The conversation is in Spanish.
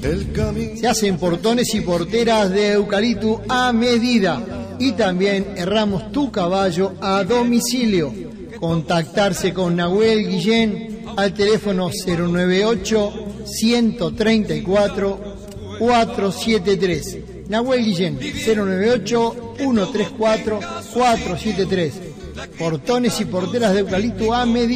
Se hacen portones y porteras de eucalipto a medida y también herramos tu caballo a domicilio. Contactarse con Nahuel Guillén al teléfono 098-134-473. Nahuel Guillén, 098-134-473. Portones y porteras de eucalipto a medida.